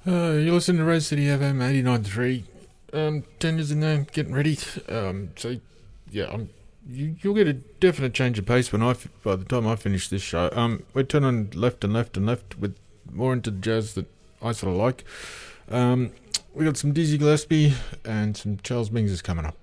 You're listening to Rose City FM 89.3. 10 years in there, getting ready. Yeah, you'll get a definite change of pace by the time I finish this show. We're turning left and left and left with more into the jazz that I sort of like. We got some Dizzy Gillespie and some Charles Mingus coming up.